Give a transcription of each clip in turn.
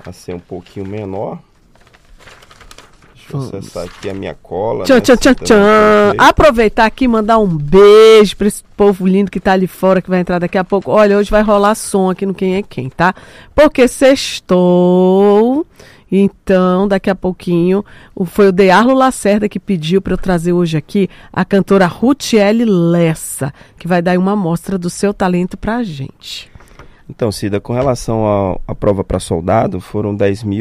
a ser um pouquinho menor. Deixa eu acessar aqui a minha cola. Tchan, né? tchan, tchan, tchan. Aproveitar aqui e mandar um beijo para esse povo lindo que tá ali fora, que vai entrar daqui a pouco. Olha, hoje vai rolar som aqui no Quem é Quem, tá? Porque sextou. Então, daqui a pouquinho, foi o Dearlo Lacerda que pediu para eu trazer hoje aqui a cantora Rutiele Lessa, que vai dar uma amostra do seu talento pra gente. Então, Cida, com relação à prova para soldado, foram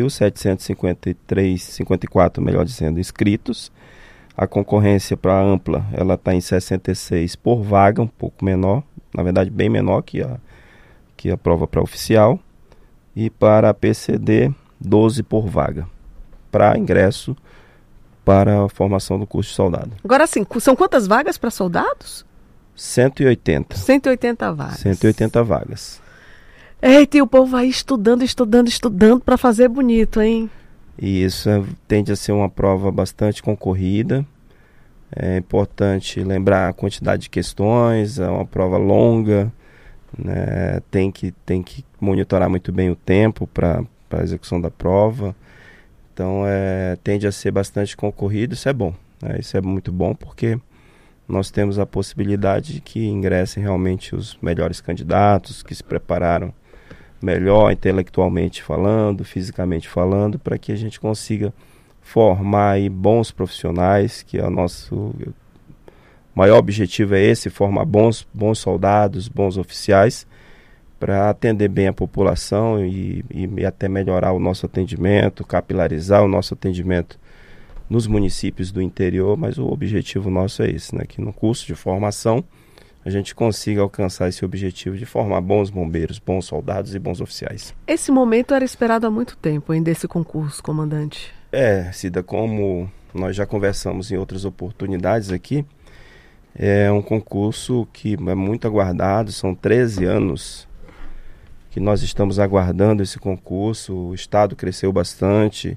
10.754, melhor dizendo, inscritos. A concorrência para ampla, ela está em 66 por vaga, um pouco menor, na verdade bem menor que a prova para oficial. E para a PCD, 12 por vaga, para ingresso para a formação do curso de soldado. Agora sim, são quantas vagas para soldados? 180. 180 vagas. 180 vagas. Eita, e o povo vai estudando para fazer bonito, hein? E isso tende a ser uma prova bastante concorrida. É importante lembrar a quantidade de questões, é uma prova longa, né? Tem que monitorar muito bem o tempo para a execução da prova. Então, tende a ser bastante concorrido, isso é bom. Né? Isso é muito bom porque nós temos a possibilidade de que ingressem realmente os melhores candidatos, que se prepararam melhor intelectualmente falando, fisicamente falando, para que a gente consiga formar aí bons profissionais, que é o nosso maior objetivo é esse, formar bons soldados, bons oficiais, para atender bem a população e até melhorar o nosso atendimento, capilarizar o nosso atendimento nos municípios do interior, mas o objetivo nosso é esse, né? Que no curso de formação a gente consiga alcançar esse objetivo de formar bons bombeiros, bons soldados e bons oficiais. Esse momento era esperado há muito tempo, hein, desse concurso, comandante? Cida, como nós já conversamos em outras oportunidades aqui, é um concurso que é muito aguardado, são 13 anos que nós estamos aguardando esse concurso, o estado cresceu bastante,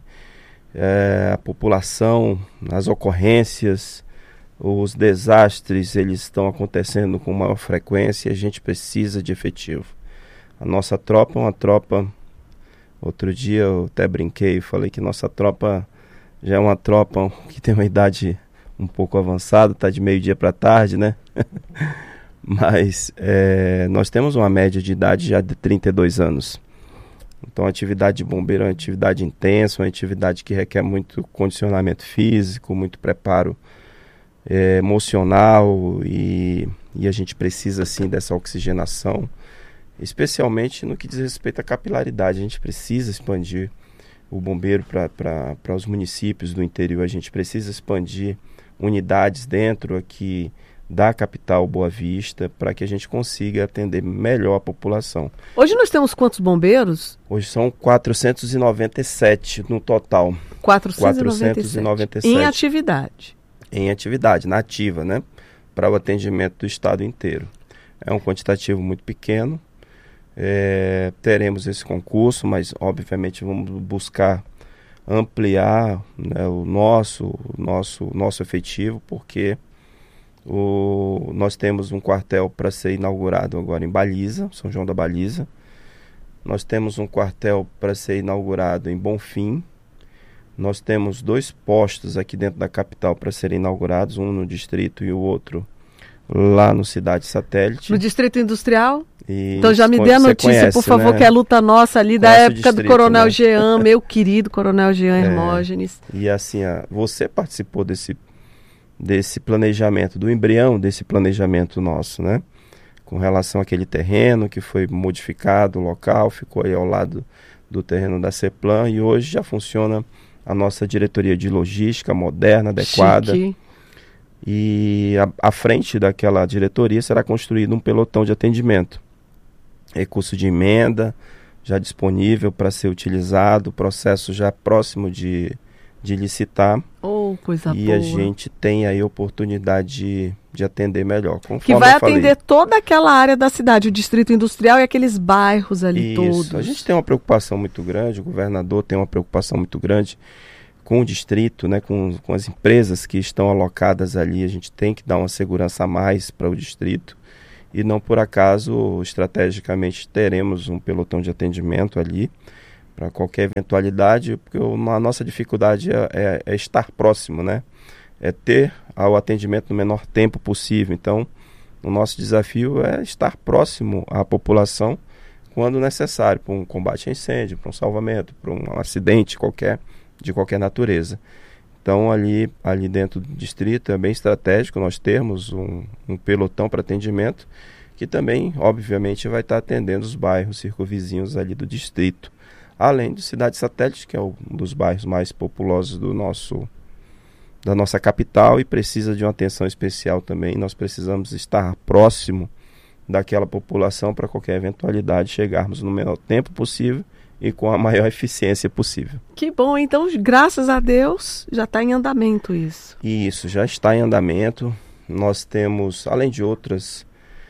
a população, as ocorrências, os desastres, eles estão acontecendo com maior frequência e a gente precisa de efetivo. A nossa tropa é uma tropa, outro dia eu até brinquei, falei que nossa tropa já é uma tropa que tem uma idade um pouco avançada, está de meio-dia para tarde, né? Mas nós temos uma média de idade já de 32 anos. Então a atividade de bombeiro é uma atividade intensa, uma atividade que requer muito condicionamento físico, muito preparo emocional e a gente precisa sim dessa oxigenação, especialmente no que diz respeito à capilaridade. A gente precisa expandir o bombeiro para os municípios do interior, a gente precisa expandir unidades dentro aqui da capital Boa Vista para que a gente consiga atender melhor a população. Hoje nós temos quantos bombeiros? Hoje são 497 no total. 497. Em atividade. Em atividade, na ativa, né? Para o atendimento do estado inteiro. É um quantitativo muito pequeno. Teremos esse concurso, mas obviamente vamos buscar ampliar, né, o nosso efetivo, porque nós temos um quartel para ser inaugurado agora em Baliza, São João da Baliza. Nós temos um quartel para ser inaugurado em Bonfim. Nós temos 2 postos aqui dentro da capital para serem inaugurados, um no distrito e o outro lá no Cidade Satélite. No Distrito Industrial? E então já me dê a notícia, conhece, por favor, né? Que é a luta nossa ali da época distrito, do Coronel, né? Jean, meu querido Coronel Jean Hermógenes. E assim, você participou desse planejamento, do embrião desse planejamento nosso, né? Com relação àquele terreno que foi modificado, o local ficou aí ao lado do terreno da CEPLAN e hoje já funciona a nossa diretoria de logística moderna, adequada. Chique. E à frente daquela diretoria será construído um pelotão de atendimento. Recurso de emenda já disponível para ser utilizado, processo já próximo de licitar. Oh, coisa e boa. A gente tem aí a oportunidade de atender melhor. Que vai atender toda aquela área da cidade, o Distrito Industrial e aqueles bairros ali todos. A gente tem uma preocupação muito grande, o governador tem uma preocupação muito grande com o distrito, né, com as empresas que estão alocadas ali. A gente tem que dar uma segurança a mais para o distrito. E não por acaso, estrategicamente, teremos um pelotão de atendimento ali para qualquer eventualidade, porque a nossa dificuldade é estar próximo, né? É ter o atendimento no menor tempo possível. Então, o nosso desafio é estar próximo à população quando necessário, para um combate a incêndio, para um salvamento, para um acidente de qualquer natureza. Então, ali dentro do distrito é bem estratégico nós termos um pelotão para atendimento, que também, obviamente, vai estar atendendo os bairros circunvizinhos ali do distrito. Além de Cidade Satélite, que é um dos bairros mais populosos da nossa capital e precisa de uma atenção especial também. Nós precisamos estar próximo daquela população para qualquer eventualidade chegarmos no menor tempo possível e com a maior eficiência possível. Que bom, então, graças a Deus, já está em andamento isso. Isso, já está em andamento. Nós temos, além de outras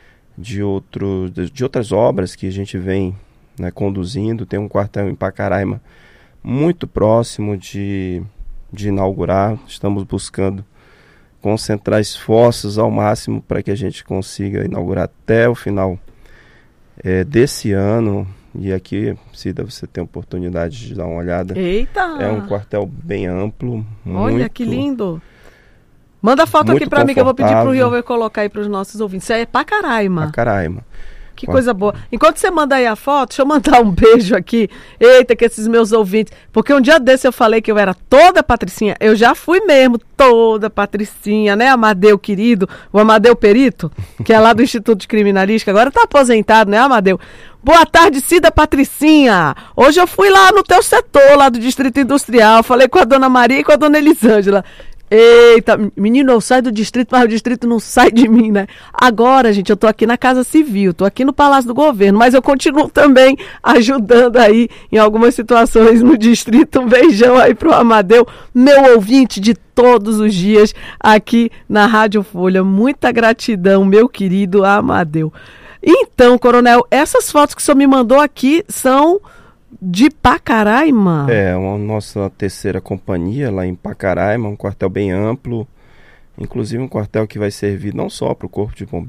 obras que a gente vem, né, conduzindo, tem um quartel em Pacaraima muito próximo de inaugurar. Estamos buscando concentrar esforços ao máximo para que a gente consiga inaugurar até o final desse ano. E aqui, Cida, você tem a oportunidade de dar uma olhada. Eita! É um quartel bem amplo. Olha, que lindo! Manda foto aqui para mim que eu vou pedir para o Riover colocar aí para os nossos ouvintes. Isso aí é Pacaraima. Pacaraima. Que coisa boa. Enquanto você manda aí a foto, deixa eu mandar um beijo aqui. Eita, que esses meus ouvintes. Porque um dia desse eu falei que eu era toda patricinha. Eu já fui mesmo toda patricinha, né, Amadeu querido? O Amadeu Perito, que é lá do Instituto de Criminalística. Agora tá aposentado, né, Amadeu? Boa tarde, Cida Patricinha. Hoje eu fui lá no teu setor, lá do Distrito Industrial. Falei com a dona Maria e com a dona Elisângela. Eita, menino, eu saio do distrito, mas o distrito não sai de mim, né? Agora, gente, eu tô aqui na Casa Civil, tô aqui no Palácio do Governo, mas eu continuo também ajudando aí em algumas situações no distrito. Um beijão aí pro Amadeu, meu ouvinte de todos os dias aqui na Rádio Folha. Muita gratidão, meu querido Amadeu. Então, Coronel, essas fotos que o senhor me mandou aqui são de Pacaraima? É, a nossa terceira companhia lá em Pacaraima, um quartel bem amplo, inclusive um quartel que vai servir não só para o Corpo de Bombeiros,